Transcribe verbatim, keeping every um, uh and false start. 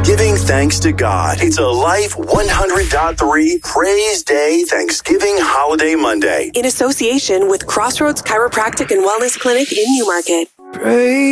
Giving thanks to God. It's a Life one hundred point three Praise Day Thanksgiving Holiday Monday. In association with Crossroads Chiropractic and Wellness Clinic in Newmarket. Praise